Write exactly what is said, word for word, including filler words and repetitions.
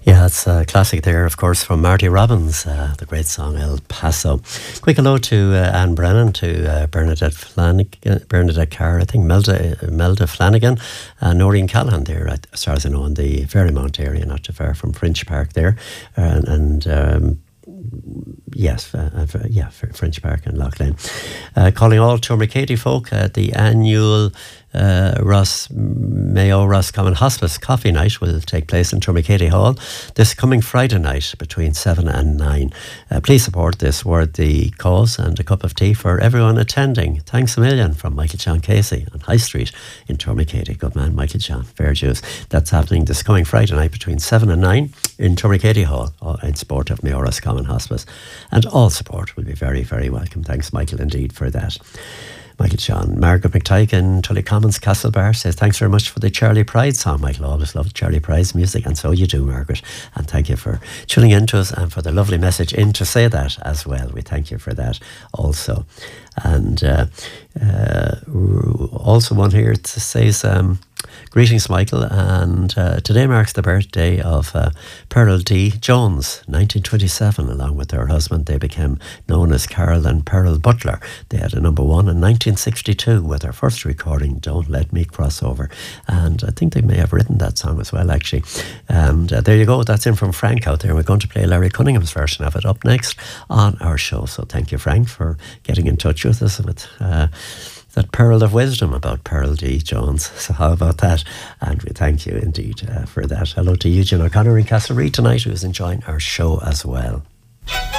Yeah, it's a classic there, of course, from Marty Robbins, uh, the great song El Paso. Quick hello to uh, Anne Brennan, to uh, Bernadette Flanagan, Bernadette Carr, I think Melda, Melda Flanagan, and Noreen Callahan there, as far as I know, in the Ferrymount area, not too far from Fringe Park there. Uh, and um, yes, uh, uh, yeah, Fringe Park and Lough Lane. Uh, calling all Tourmakeady folk at the annual Uh, Ross Mayo Roscommon Hospice Coffee Night will take place in Tourmakeady Hall this coming Friday night between seven and nine. Uh, please support this worthy cause and a cup of tea for everyone attending. Thanks a million from Michael John Casey on High Street in Tourmakeady. Good man, Michael John. Fair dues. That's happening this coming Friday night between seven and nine in Tourmakeady Hall in support of Mayo Roscommon Hospice. And all support will be very, very welcome. Thanks, Michael, indeed, for that. Michael John. Margaret McTyke in Tully Commons, Castlebar says, thanks very much for the Charlie Pride song. Michael always loved Charlie Pride's music, and so you do, Margaret. And thank you for tuning in to us and for the lovely message in to say that as well. We thank you for that also. And uh, uh, also one here that says, um, greetings, Michael, and uh, today marks the birthday of uh, Pearl D. Jones, nineteen twenty-seven. Along with her husband, they became known as Carol and Pearl Butler. They had a number one in nineteen sixty-two with their first recording, Don't Let Me Cross Over. And I think they may have written that song as well, actually. And uh, there you go, that's in from Frank out there. We're going to play Larry Cunningham's version of it up next on our show. So thank you, Frank, for getting in touch with us with uh, that pearl of wisdom about Pearl D. Jones. So how about that? And we thank you indeed uh, for that. Hello to Eugene O'Connor in Castlereagh tonight, who's enjoying our show as well.